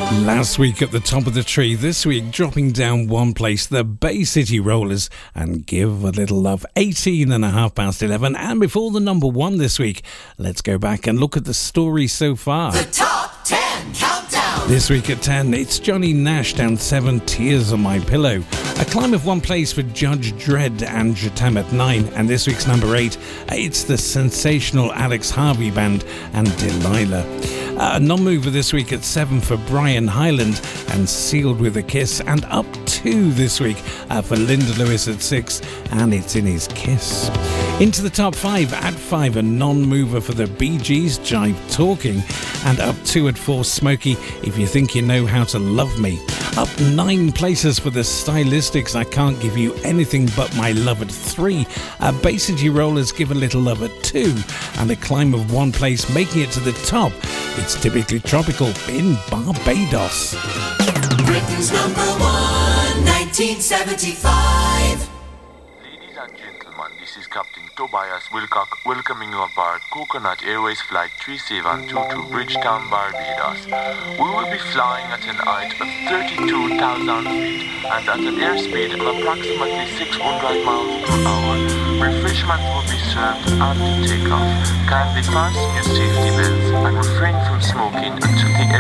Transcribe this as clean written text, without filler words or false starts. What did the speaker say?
Last week at the top of the tree, this week dropping down one place, the Bay City Rollers and Give a Little Love, 11:18. And before the number one this week, let's go back and look at the story so far. The Top 10 Countdown. This week at 10, it's Johnny Nash, Down 7, Tears on My Pillow. A climb of one place for Judge Dredd and Jatam at 9. And this week's number 8, it's the sensational Alex Harvey Band and Delilah. A non-mover this week at 7 for Brian Hyland and Sealed with a Kiss. And up 2 this week for Linda Lewis at 6, and It's in His Kiss. Into the top 5 at 5, a non-mover for the Bee Gees, Jive Talking. And up 2 at 4, Smokey, If You Think You Know How to Love Me. Up 9 places for the Stylistics, I Can't Give You Anything But My Love at 3. Bay City Rollers, Give a Little Love at 2. And a climb of 1 place, making it to the top, it's Typically Tropical in Barbados. Britain's number 1, 1975. Ladies and gentlemen, this is Captain Tobias Wilcock welcoming you aboard Coconut Airways Flight 3722 to Bridgetown, Barbados. We will be flying at an height of 32,000 feet and at an airspeed of approximately 600 miles per hour. Refreshments will be served after takeoff. Kindly fasten your safety belts and refrain from smoking until the